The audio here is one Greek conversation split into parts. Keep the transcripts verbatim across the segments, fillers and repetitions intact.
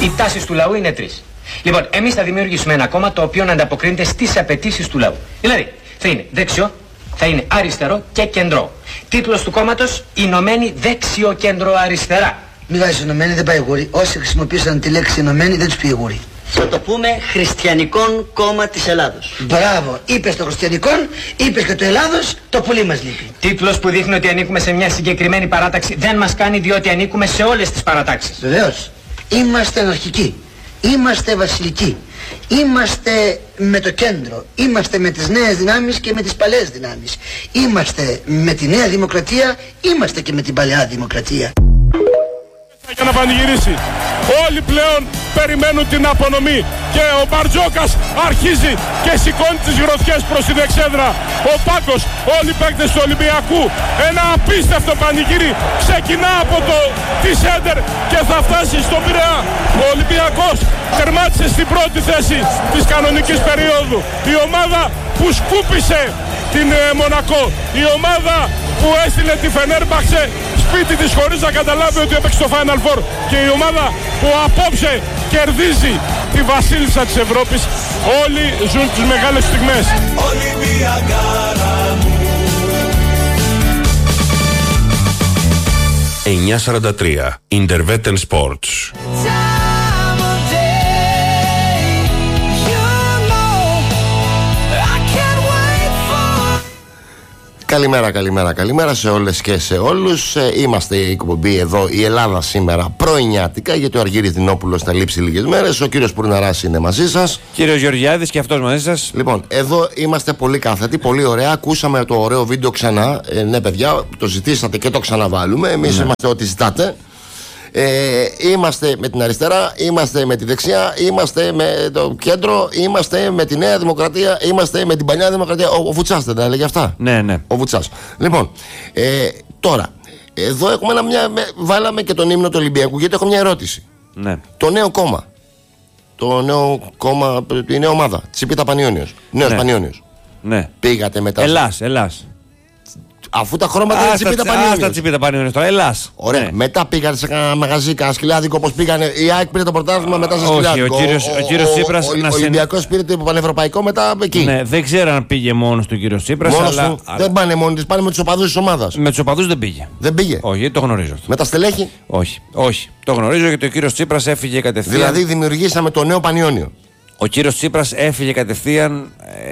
Οι τάσεις του λαού είναι τρεις. Λοιπόν, εμείς θα δημιουργήσουμε ένα κόμμα το οποίο να ανταποκρίνεται στις απαιτήσεις του λαού. Δηλαδή, θα είναι δεξιό, θα είναι αριστερό και κεντρό. Τίτλος του κόμματος: Ηνωμένη Δεξιο-Κέντρο-Αριστερά. Μη βάζεις Ηνωμένη, δεν πάει γούρι. Όσοι χρησιμοποίησαν τη λέξη Ηνωμένη δεν τους πήγε γούρι. Θα το πούμε Χριστιανικών Κόμμα της Ελλάδος. Μπράβο, είπες το Χριστιανικών, είπες και το Ελλάδος, το πουλί μας λείπει. Τίτλος που δείχνει ότι ανήκουμε σε μια συγκεκριμένη παράταξη δεν μας κάνει, διότι ανήκουμε σε όλες τις παρατάξεις. Βεβαίως. Είμαστε αναρχικοί. Είμαστε βασιλικοί. Είμαστε με το κέντρο. Είμαστε με τις νέες δυνάμεις και με τις παλαιές δυνάμεις. Είμαστε με τη Νέα Δημοκρατία, είμαστε και με την παλαιά Δημοκρατία. Για να πανηγυρίσει. Όλοι πλέον περιμένουν την απονομή και ο Μπαρτζόκας αρχίζει και σηκώνει τις γροθιές προς την εξέδρα. Ο Πάκος, όλοι οι παίκτες του Ολυμπιακού, ένα απίστευτο πανηγύρι ξεκινά από το τη Σέντερ και θα φτάσει στον Πειραιά. Ο Ολυμπιακός τερμάτισε στην πρώτη θέση της κανονικής περίοδου. Η ομάδα που σκούπισε την ε, Μονακό, η ομάδα που έστειλε τη Φενέρμπαξε σπίτι της χωρίς να καταλάβει ότι έπαιξε στο Final Four, και η ομάδα που απόψε κερδίζει τη βασίλισσα της Ευρώπης. Όλοι ζουν τις μεγάλες στιγμές. εννιακόσια σαράντα τρία Intervetten Sports. Καλημέρα, καλημέρα, καλημέρα σε όλες και σε όλους. Ε, είμαστε η εκπομπή εδώ, η Ελλάδα σήμερα, πρωινιάτικα, γιατί ο Αργύρης Δινόπουλος θα λείψει λίγες μέρες. Ο κύριος Πουρναράς είναι μαζί σας. Κύριος Γεωργιάδης και αυτός μαζί σας. Λοιπόν, εδώ είμαστε πολύ κάθετοι, πολύ ωραία. Ακούσαμε το ωραίο βίντεο ξανά. Ε, ναι, παιδιά, το ζητήσατε και το ξαναβάλουμε. Εμείς ναι. είμαστε ό,τι ζητάτε. Ε, είμαστε με την αριστερά, είμαστε με τη δεξιά, είμαστε με το κέντρο, είμαστε με τη Νέα Δημοκρατία, είμαστε με την παλιά Δημοκρατία. Ο, ο Βουτσάς δεν τα έλεγε αυτά? Ναι, ναι. Ο Βουτσάς. Λοιπόν, ε, τώρα, εδώ έχουμε ένα, μια, βάλαμε και τον ύμνο του Ολυμπιακού, γιατί έχω μια ερώτηση. Ναι. Το νέο κόμμα, το νέο κόμμα, η νέα ομάδα, Τσιπίτα Πανιόνιος, νέος ναι. Πανιόνιος. Ναι. Πήγατε μετά. Ελλάς, Ελλάς. Αφού τα χρώματα είναι Τσιπίτα Πανιόνιος. Άστα Τσιπίτα Πανιόνιος τώρα, Ελλάς. Ωραία. Ναι. Μετά πήγατε σε κανένα μαγαζί, κανένα σκυλάδικο, όπως πήγανε. Η ΑΕΚ πήρε το πρωτάθλημα, μετά σε σκυλάδικο. Όχι, ο κύριος, ο, ο, κύριος Τσίπρας. Ο, ο, ο Ολυμπιακός πήρε το πανευρωπαϊκό, μετά εκεί. Ναι, δεν ξέρω αν πήγε μόνος του κύριος Τσίπρας. Μόνος αλλά... του, δεν πάνε μόνοι της, πάνε με τους οπαδούς της ομάδας. Με τους οπαδούς δεν πήγε. Δεν πήγε. Όχι, το γνωρίζω αυτό. Με τα στελέχη. Όχι, όχι. Το γνωρίζω γιατί ο κύριος Τσίπρας έφυγε κατευθείαν. Δηλαδή δημιουργήσαμε το νέο Πανιόνιο. Ο κύριος Τσίπρας έφυγε κατευθείαν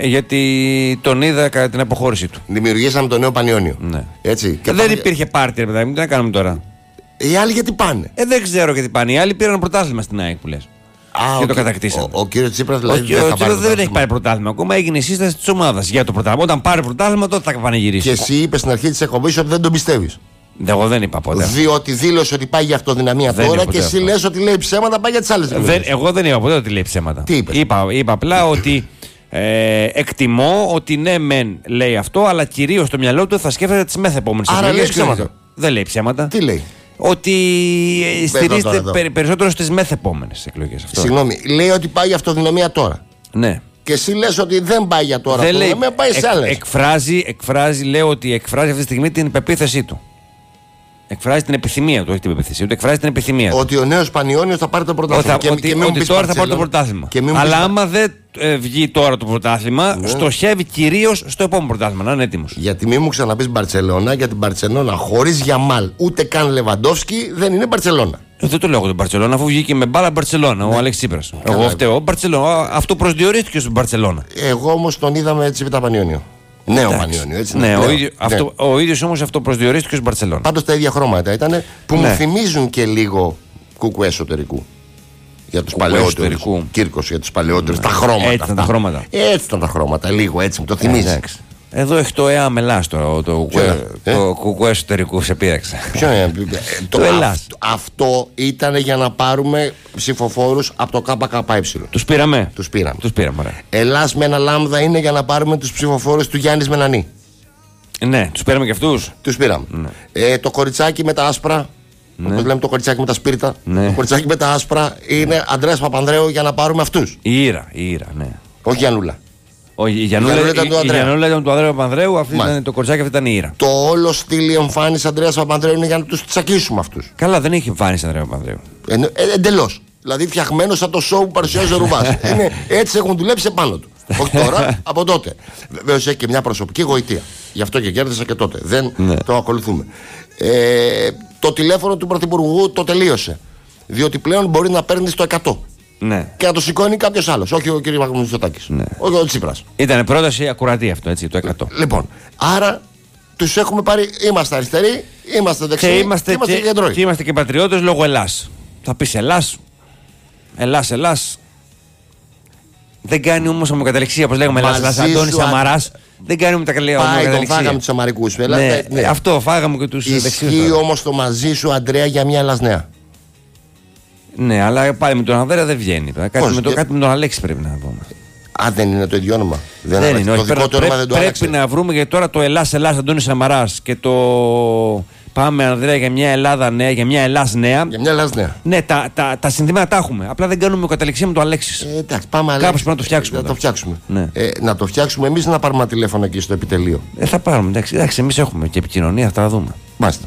γιατί τον είδα κατά την αποχώρησή του. Δημιουργήσαμε το νέο Πανιόνιο. Ναι. Έτσι. Και δεν πάνε... υπήρχε πάρτι, ρε παιδάκι, τι να κάνουμε τώρα. Οι άλλοι γιατί πάνε? Ε, δεν ξέρω γιατί πάνε. Οι άλλοι πήραν πρωτάθλημα στην ΑΕΚ που λες. Α, και ο, το κατακτήσαμε. Ο, ο κύριος Τσίπρας δηλαδή. Ο κύριος Τσίπρας δεν έχει πάρει πρωτάθλημα ακόμα. Έγινε η σύσταση της ομάδας για το πρωτάθλημα. Όταν πάρει πρωτάθλημα, τότε θα πανηγυρίσει. Και εσύ είπες στην αρχή της εκπομπής ότι δεν τον πιστεύεις. Εγώ δεν είπα ποτέ. Διότι δήλωσε ότι πάει για αυτοδυναμία δεν τώρα και εσύ λες ότι λέει ψέματα, πάει για τις άλλες δεν, Εγώ δεν είπα ποτέ ότι λέει ψέματα. Τι είπες? Είπα, είπα απλά ότι ε, εκτιμώ ότι ναι, μεν λέει αυτό, αλλά κυρίως στο μυαλό του θα σκέφτεται τις μεθεπόμενες εκλογές. Άρα λέει ψέματα. Δεν λέει ψέματα. Τι λέει? Ότι στηρίζεται περι, περισσότερο στις μεθεπόμενες εκλογές. Συγγνώμη, λέει ότι πάει για αυτοδυναμία τώρα. Ναι. Και εσύ λες ότι δεν πάει για τώρα. Δεν λέει, πάει σε άλλες. Εκφράζει, εκφράζει, λέω ότι εκφράζει αυτή τη στιγμή την πεποίθησή του. Εκφράζει την επιθυμία του, όχι την πεποίθησή του. Εκφράζει την επιθυμία του. Ότι ο νέος Πανιόνιος θα πάρει το πρωτάθλημα. Ότι, και, ότι, και ότι τώρα θα πάρει το πρωτάθλημα. Αλλά άμα δεν ε, βγει τώρα το πρωτάθλημα, ναι. στοχεύει κυρίως στο επόμενο πρωτάθλημα. Να είναι έτοιμος. Γιατί μη μου ξαναπείς Μπαρτσελώνα, γιατί Μπαρτσελώνα χωρίς Γιαμάλ ούτε καν Λεβαντόφσκι δεν είναι Μπαρτσελώνα. Ε, δεν το λέω εγώ τον Μπαρτσελώνα, αφού βγήκε με μπάλα Μπαρτσελώνα ναι. ο Αλέξης Τσίπρας. Εγώ φταίω. Μπαρτσελώνα, αυτό προσδιορίστηκε στον Μπαρτσελώνα. Εγώ όμως τον είδαμε έτσι με τα Πανιόνιο. Νέο Πανιόνιο, έτσι. Ναι, νέο. ο, ίδιο, ναι. Αυτό, ο ίδιος όμως αυτό προσδιορίστηκε στην Μπαρτσελώνα. Πάντως τα ίδια χρώματα ήταν που ναι. μου θυμίζουν και λίγο κουκουέ εσωτερικού. Για τους παλαιότερους. Κύρκος, για τους παλαιότερους. Ναι. Τα χρώματα. Έτσι ήταν τα χρώματα. Έτσι ήταν τα χρώματα, λίγο έτσι μου το θυμίζει. Ε, Εδώ έχει το ΕΑ Μελάς το, το, ε? το κουκουέ εσωτερικού, σε πείραξε. Ποιο είναι? το το Ελλάς. Αυτό ήταν για να πάρουμε ψηφοφόρους από το ΚΚΕ. Τους πήραμε. Τους πήραμε. Τους πήραμε, ωραία. Ελλάς με ένα λάμδα είναι για να πάρουμε τους ψηφοφόρους του Γιάννης Μενανή. Ναι, τους πήραμε και αυτούς. Τους πήραμε. Ναι. Ε, το κοριτσάκι με τα άσπρα. Ναι. Όπως λέμε το κοριτσάκι με τα σπίρτα. Ναι. Το κοριτσάκι με τα άσπρα είναι Ανδρέας Παπανδρέου για να πάρουμε αυτούς. Η Ήρα, η Ήρα, ναι. Όχι Γιαννούλα. Όχι, η Γιαννούλα ήταν του Ανδρέα. Η Γιαννούλα ήταν του Ανδρέα Παπανδρέου, αυτή ήταν, το κοριτσάκι αυτή ήταν η Ήρα. Το όλο στυλ εμφάνιση Ανδρέας Παπανδρέου είναι για να τους τσακίσουμε αυτούς. Καλά, δεν έχει εμφάνιση Ανδρέα Παπανδρέου. Ε, ε, εντελώς. Δηλαδή φτιαγμένο σαν το show που παρουσιάζει ο Ρουβάς. Έτσι έχουν δουλέψει επάνω του. Όχι τώρα, από τότε. Βεβαίω έχει και μια προσωπική γοητεία. Γι' αυτό και κέρδισα και τότε. Δεν ναι. το ακολουθούμε. Ε, το τηλέφωνο του Πρωθυπουργού το τελείωσε. Διότι πλέον μπορεί να παίρνει στο εκατό. Ναι. Και να το σηκώνει κάποιο άλλο. Όχι ο κ. Μητσοτάκης. Ναι. Όχι ο Τσίπρας. Ήταν πρόταση ακουρατή αυτό, έτσι, το εκατό. Λοιπόν, άρα τους έχουμε πάρει. Είμαστε αριστεροί, είμαστε δεξιοί, και είμαστε είμαστε και, κεντρώοι. Και είμαστε και πατριώτες λόγω Ελλάς. Θα πεις Ελλάς. Ελλάς, Ελλάς. Δεν κάνει όμως ομοκαταληξία, όπως λέγαμε, Ελλάς, Ελλάς. Αντώνης Σαμαράς. Δεν κάνει ομοκαταληξία. Πάει, τον φάγαμε τους Αμαρικούς. Ναι, ναι. Ναι. Αυτό φάγαμε και τους δεξιούς. Ισχύει όμως το μαζί σου, Αντρέα, για μια Ελλάς νέα. Ναι, αλλά πάλι με τον Ανδρέα δεν βγαίνει. Κάτι με, το, κάτι με τον Αλέξη πρέπει να πούμε. Α, δεν είναι το ίδιο όνομα. Δεν, δεν είναι. είναι. Το όχι, δικό του όνομα δεν το πρέπει να βρούμε, γιατί τώρα το Ελλάς, Ελλάς, Αντώνης Σαμαράς και το πάμε, Ανδρέα, για μια Ελλάδα νέα, για μια Ελλάς νέα. Για μια Ελλάς νέα. Ναι, τα, τα, τα συνθήματα τα έχουμε. Απλά δεν κάνουμε καταληξία με το Αλέξη. Ε, εντάξει, πάμε Αλέξη. Κάπως πρέπει να το φτιάξουμε. Να το φτιάξουμε. Ναι. Ε, να το φτιάξουμε εμείς, να πάρουμε τηλέφωνο εκεί στο επιτελείο. Ε, θα πάρουμε. Εντάξει, εντάξει εμείς έχουμε και επικοινωνία, θα τα δούμε. Μάλιστα.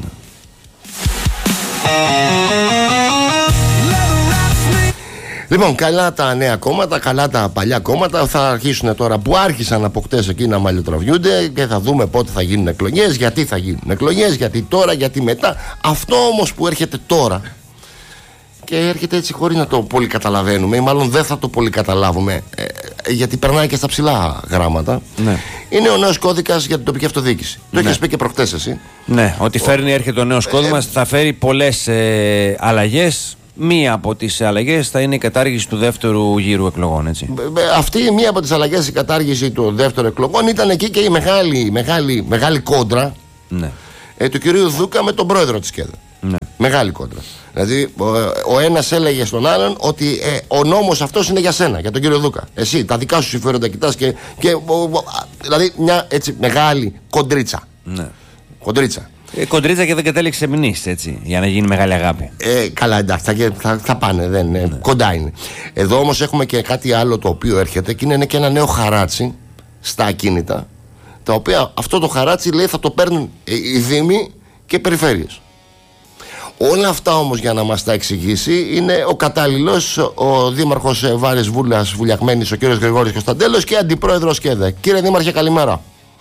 Λοιπόν, καλά τα νέα κόμματα, καλά τα παλιά κόμματα. Θα αρχίσουν τώρα που άρχισαν από χτες εκεί να μαλλιοτραβιούνται και θα δούμε πότε θα γίνουν εκλογές, γιατί θα γίνουν εκλογές, γιατί τώρα, γιατί μετά. Αυτό όμως που έρχεται τώρα και έρχεται έτσι χωρίς να το πολύ καταλαβαίνουμε, ή μάλλον δεν θα το πολύ καταλάβουμε, ε, γιατί περνάει και στα ψηλά γράμματα, ναι. είναι ο νέος κώδικας για την τοπική αυτοδιοίκηση. Ναι. Το έχεις πει και προχτές εσύ. Ναι, ότι φέρνει, έρχεται ο νέος κώδικας, ε, θα φέρει πολλές ε, αλλαγές. Μία από τις αλλαγές θα είναι η κατάργηση του δεύτερου γύρου εκλογών, έτσι. Αυτή μία από τις αλλαγές, η κατάργηση του δεύτερου εκλογών, ήταν εκεί και η μεγάλη, μεγάλη, μεγάλη κόντρα, ναι. ε, του κυρίου Δούκα με τον πρόεδρο της ΚΕΔ. Ναι. Μεγάλη κόντρα. Δηλαδή, ο, ο ένας έλεγε στον άλλον ότι ε, ο νόμος αυτός είναι για σένα, για τον κύριο Δούκα. Εσύ, τα δικά σου συμφέροντα κοιτάς και. και ο, ο, δηλαδή, μια έτσι μεγάλη κοντρίτσα. Ναι. Κοντρίτσα. Ε, κοντρίτσα και δεν κατέληξε σε μηνύσεις, έτσι, για να γίνει μεγάλη αγάπη. Ε, καλά, εντάξει, θα, θα, θα πάνε, δεν, ναι. Κοντά είναι. Εδώ όμως έχουμε και κάτι άλλο το οποίο έρχεται και είναι και ένα νέο χαράτσι στα ακίνητα, τα οποία αυτό το χαράτσι λέει θα το παίρνουν οι δήμοι και περιφέρειες. Όλα αυτά όμως για να μας τα εξηγήσει είναι ο κατάλληλος, ο δήμαρχος Βάρης Βούλας Βουλιαγμένης, ο κύριος Γρηγόρης Κωνσταντέλος, και αντιπρόεδρος ΚΕΔΕ. Κύριε Δήμαρχε, καλημέρα.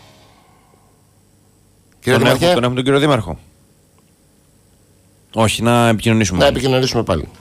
Κύριε τον, έχουμε, τον έχουμε τον κύριο Δήμαρχο. Όχι, να επικοινωνήσουμε. Να επικοινωνήσουμε πάλι.